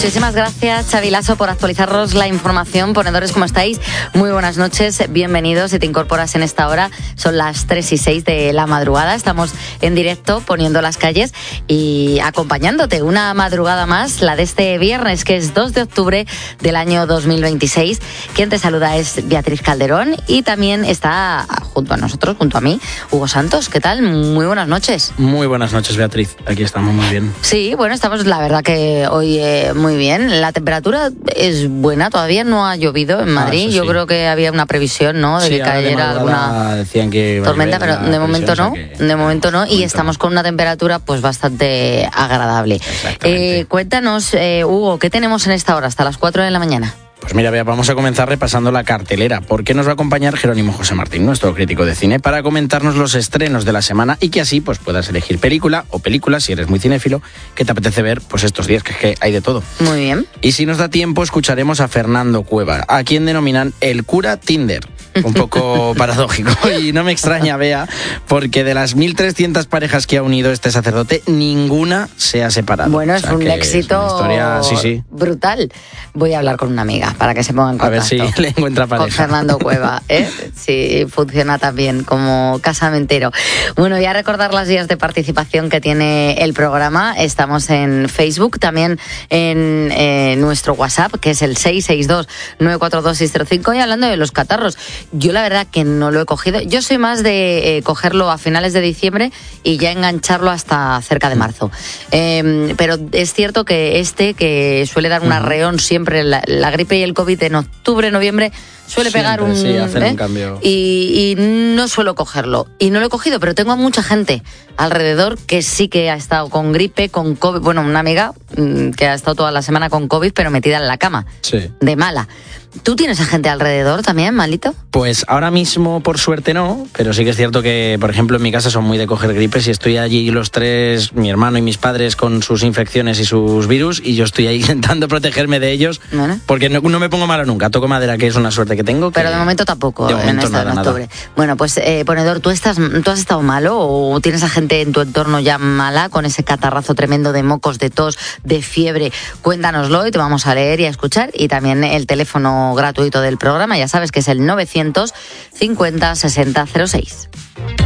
Muchísimas gracias, Xavi Lasso, por actualizarnos la información. Ponedores, ¿cómo estáis? Muy buenas noches, bienvenidos. Si te incorporas en esta hora, son las 3:06 de la madrugada. Estamos en directo poniendo las calles y acompañándote una madrugada más, la de este viernes, que es 2 de octubre del año 2026. Quien te saluda es Beatriz Calderón y también está junto a nosotros, junto a mí, Hugo Santos. ¿Qué tal? Muy buenas noches. Muy buenas noches, Beatriz. Aquí estamos muy bien. Sí, bueno, estamos la verdad que hoy muy bien. La temperatura es buena, todavía no ha llovido en Madrid. Sí. Yo creo que había una previsión, ¿no? De que cayera alguna decían que tormenta, pero de momento no. De momento no. Y estamos con una temperatura pues bastante agradable. Cuéntanos, Hugo, ¿qué tenemos en esta hora hasta las 4 de la mañana? Pues mira, Bea, vamos a comenzar repasando la cartelera, porque nos va a acompañar Jerónimo José Martín, nuestro crítico de cine, para comentarnos los estrenos de la semana y que así pues puedas elegir película o películas, si eres muy cinéfilo, que te apetece ver pues estos días, que es que hay de todo. Muy bien. Y si nos da tiempo, escucharemos a Fernando Cueva, a quien denominan el cura Tinder. Un poco paradójico. Y no me extraña, Bea, porque de las 1.300 parejas que ha unido este sacerdote, ninguna se ha separado. Bueno, es un éxito brutal. Voy a hablar con una amiga para que se ponga en contacto. A ver si le encuentra pareja. Con Fernando Cueva, ¿eh? Sí, funciona también como casamentero. Bueno, y a recordar las vías de participación que tiene el programa. Estamos en Facebook, también en nuestro WhatsApp, que es el 662-942-605. Y hablando de los catarros, yo la verdad que no lo he cogido. Yo soy más de cogerlo a finales de diciembre y ya engancharlo hasta cerca de marzo. Pero es cierto que suele dar un arreón siempre, la gripe y el COVID en octubre, noviembre, suele pegar un... Sí, hacer un cambio. Y no suelo cogerlo. Y no lo he cogido, pero tengo a mucha gente alrededor que sí que ha estado con gripe, con COVID. Bueno, una amiga que ha estado toda la semana con COVID, pero metida en la cama. Sí. De mala. ¿Tú tienes a gente alrededor también, malito? Pues ahora mismo, por suerte, no, pero sí que es cierto que, por ejemplo, en mi casa son muy de coger gripes y estoy allí los tres, mi hermano y mis padres, con sus infecciones y sus virus, y yo estoy ahí intentando protegerme de ellos, porque no me pongo malo nunca. Toco madera, que es una suerte que tengo. Pero de momento tampoco, de momento en octubre. Bueno, pues, Ponedor, ¿tú has estado malo o tienes a gente en tu entorno ya mala, con ese catarrazo tremendo de mocos, de tos, de fiebre? Cuéntanoslo y te vamos a leer y a escuchar. Y también el teléfono gratuito del programa, ya sabes que es el 950 60 06.